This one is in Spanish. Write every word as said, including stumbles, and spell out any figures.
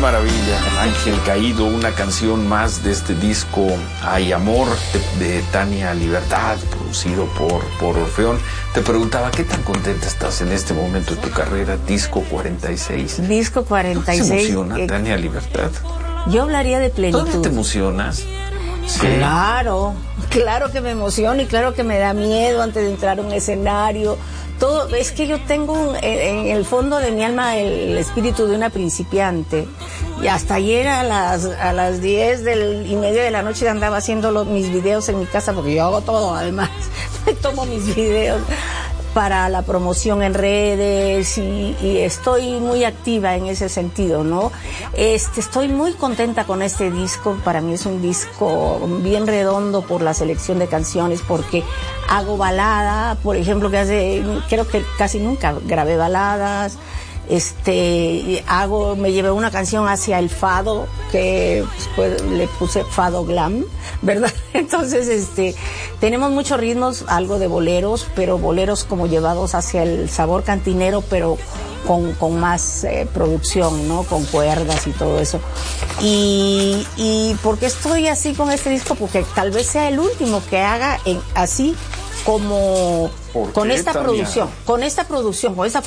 maravilla. Ángel Caído, una canción más de este disco Hay Amor de, de Tania Libertad, producido por, por Orfeón. Te preguntaba, ¿qué tan contenta estás en este momento de tu carrera? Disco cuarenta y seis. Disco cuarenta y seis. ¿No te emociona, eh, Tania Libertad? Yo hablaría de plenitud. ¿Todavía te emocionas? Sí. Claro, claro que me emociona y claro que me da miedo antes de entrar a un escenario. Todo, es que yo tengo un, en el fondo de mi alma el espíritu de una principiante. Y hasta ayer a las a las diez del, y media de la noche andaba haciendo los, mis videos en mi casa, porque yo hago todo, además. Tomo mis videos para la promoción en redes y, y estoy muy activa en ese sentido, ¿no? Este, estoy muy contenta con este disco. Para mí es un disco bien redondo por la selección de canciones, porque hago balada, por ejemplo, que hace, creo que casi nunca grabé baladas. Este, hago, me llevé una canción hacia el fado, que pues, le puse fado glam, ¿verdad? Entonces, este, tenemos muchos ritmos, algo de boleros, pero boleros como llevados hacia el sabor cantinero, pero con, con más eh, producción, ¿no? Con cuerdas y todo eso. Y, y ¿por qué estoy así con este disco? Porque tal vez sea el último que haga en, así como con esta Tania? producción, con esta producción, con esta